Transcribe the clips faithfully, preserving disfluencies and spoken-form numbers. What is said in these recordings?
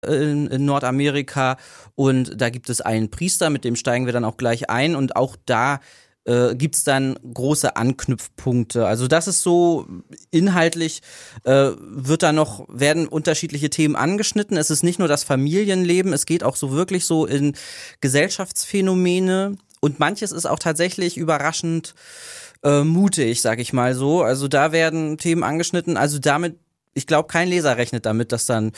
in, in Nordamerika und da gibt es einen Priester, mit dem steigen wir dann auch gleich ein und auch da äh, gibt es dann große Anknüpfpunkte. Also das ist so inhaltlich, äh, wird da noch, werden unterschiedliche Themen angeschnitten. Es ist nicht nur das Familienleben, es geht auch so wirklich so in Gesellschaftsphänomene und manches ist auch tatsächlich überraschend äh, mutig, sag ich mal so. Also da werden Themen angeschnitten, also damit ich glaube, kein Leser rechnet damit, dass dann,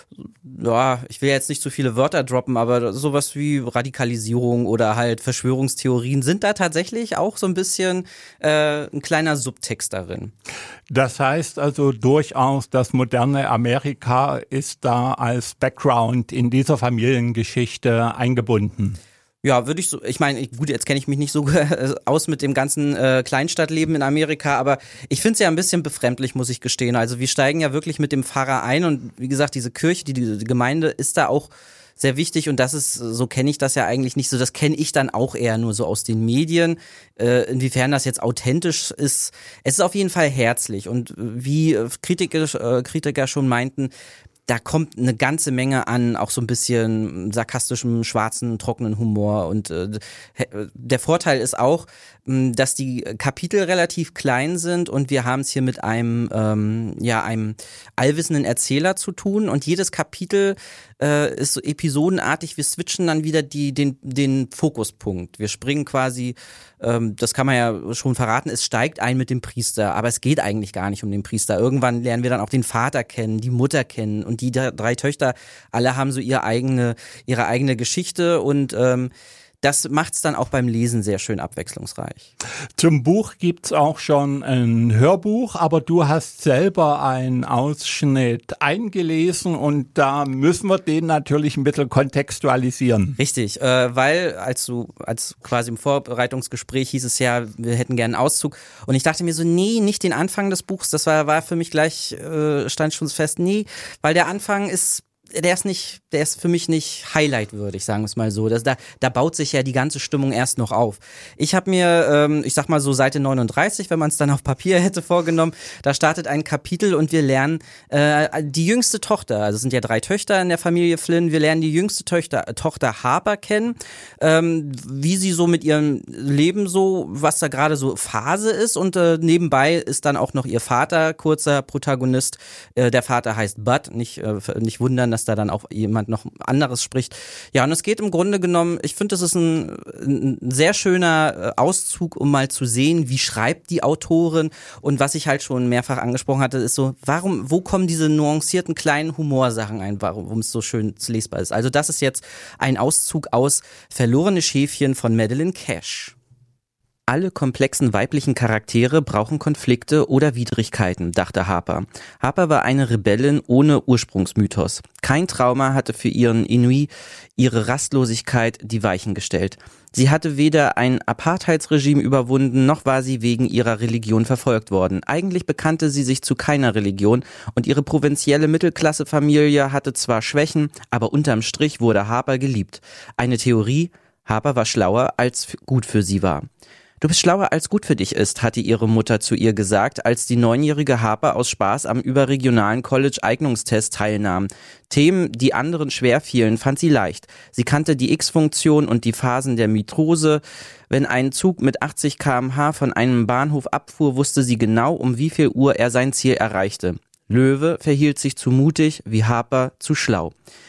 ja, ich will jetzt nicht zu viele Wörter droppen, aber sowas wie Radikalisierung oder halt Verschwörungstheorien sind da tatsächlich auch so ein bisschen äh, ein kleiner Subtext darin. Das heißt also durchaus, das moderne Amerika ist da als Background in dieser Familiengeschichte eingebunden. Ja, würde ich so, ich meine, gut, jetzt kenne ich mich nicht so aus mit dem ganzen äh, Kleinstadtleben in Amerika, aber ich finde es ja ein bisschen befremdlich, muss ich gestehen. Also wir steigen ja wirklich mit dem Pfarrer ein und wie gesagt, diese Kirche, die, die Gemeinde ist da auch sehr wichtig und das ist, so kenne ich das ja eigentlich nicht so, das kenne ich dann auch eher nur so aus den Medien. Äh, inwiefern das jetzt authentisch ist, es ist auf jeden Fall herzlich und wie Kritiker, äh, Kritiker schon meinten, da kommt eine ganze Menge an, auch so ein bisschen sarkastischem, schwarzen, trockenen Humor. Und äh, der Vorteil ist auch, dass die Kapitel relativ klein sind und wir haben es hier mit einem, ähm, ja, einem allwissenden Erzähler zu tun. Und jedes Kapitel äh, ist so episodenartig. Wir switchen dann wieder die, den, den Fokuspunkt. Wir springen quasi, ähm, das kann man ja schon verraten, es steigt ein mit dem Priester, aber es geht eigentlich gar nicht um den Priester. Irgendwann lernen wir dann auch den Vater kennen, die Mutter kennen und die drei Töchter, alle haben so ihre eigene, ihre eigene Geschichte und ähm, das macht's dann auch beim Lesen sehr schön abwechslungsreich. Zum Buch gibt's auch schon ein Hörbuch, aber du hast selber einen Ausschnitt eingelesen und da müssen wir den natürlich ein bisschen kontextualisieren. Richtig, äh, weil als du, als quasi im Vorbereitungsgespräch hieß es ja, wir hätten gerne einen Auszug und ich dachte mir so, nee, nicht den Anfang des Buchs, das war, war für mich gleich, äh, stand schon fest, nee, weil der Anfang ist der ist nicht, der ist für mich nicht highlightwürdig, sagen wir es mal so. Das, da, da baut sich ja die ganze Stimmung erst noch auf. Ich habe mir, ähm, ich sag mal so Seite neununddreißig, wenn man es dann auf Papier hätte vorgenommen, da startet ein Kapitel und wir lernen äh, die jüngste Tochter, also es sind ja drei Töchter in der Familie Flynn, wir lernen die jüngste Tochter, Tochter Harper kennen, ähm, wie sie so mit ihrem Leben so, was da gerade so Phase ist und äh, nebenbei ist dann auch noch ihr Vater, kurzer Protagonist, äh, der Vater heißt Bud, nicht, äh, nicht wundern, dass da dann auch jemand noch anderes spricht. Ja, und es geht im Grunde genommen, ich finde, das ist ein, ein sehr schöner Auszug, um mal zu sehen, wie schreibt die Autorin und was ich halt schon mehrfach angesprochen hatte, ist so, warum, wo kommen diese nuancierten kleinen Humorsachen ein, warum es so schön lesbar ist. Also das ist jetzt ein Auszug aus Verlorene Schäfchen von Madeleine Cash. Alle komplexen weiblichen Charaktere brauchen Konflikte oder Widrigkeiten, dachte Harper. Harper war eine Rebellin ohne Ursprungsmythos. Kein Trauma hatte für ihren Inui ihre Rastlosigkeit die Weichen gestellt. Sie hatte weder ein Apartheidsregime überwunden, noch war sie wegen ihrer Religion verfolgt worden. Eigentlich bekannte sie sich zu keiner Religion und ihre provinzielle Mittelklassefamilie hatte zwar Schwächen, aber unterm Strich wurde Harper geliebt. Eine Theorie, Harper war schlauer, als gut für sie war. Du bist schlauer, als gut für dich ist, hatte ihre Mutter zu ihr gesagt, als die neunjährige Harper aus Spaß am überregionalen College-Eignungstest teilnahm. Themen, die anderen schwer fielen, fand sie leicht. Sie kannte die X-Funktion und die Phasen der Mitose. Wenn ein Zug mit achtzig Kilometer pro Stunde von einem Bahnhof abfuhr, wusste sie genau, um wie viel Uhr er sein Ziel erreichte. Löwe verhielt sich zu mutig, wie Harper zu schlau.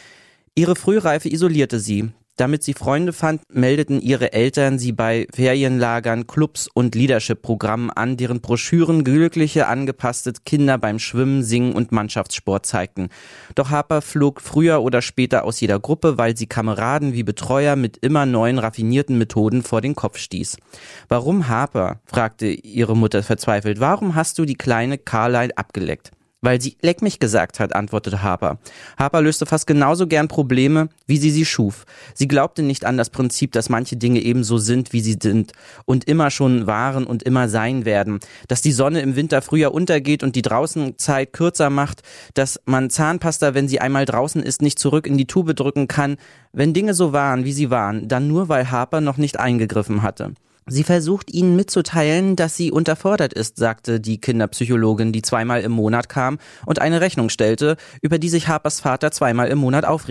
Ihre Frühreife isolierte sie. Damit sie Freunde fand, meldeten ihre Eltern sie bei Ferienlagern, Clubs und Leadership-Programmen an, deren Broschüren glückliche, angepasste Kinder beim Schwimmen, Singen und Mannschaftssport zeigten. Doch Harper flog früher oder später aus jeder Gruppe, weil sie Kameraden wie Betreuer mit immer neuen, raffinierten Methoden vor den Kopf stieß. Warum Harper? Fragte ihre Mutter verzweifelt. Warum hast du die kleine Carlyle abgeleckt? Weil sie leck mich gesagt hat, antwortete Harper. Harper löste fast genauso gern Probleme, wie sie sie schuf. Sie glaubte nicht an das Prinzip, dass manche Dinge ebenso sind, wie sie sind und immer schon waren und immer sein werden. Dass die Sonne im Winter früher untergeht und die Draußenzeit kürzer macht. Dass man Zahnpasta, wenn sie einmal draußen ist, nicht zurück in die Tube drücken kann. Wenn Dinge so waren, wie sie waren, dann nur, weil Harper noch nicht eingegriffen hatte. Sie versucht ihnen mitzuteilen, dass sie unterfordert ist, sagte die Kinderpsychologin, die zweimal im Monat kam und eine Rechnung stellte, über die sich Harpers Vater zweimal im Monat aufregte.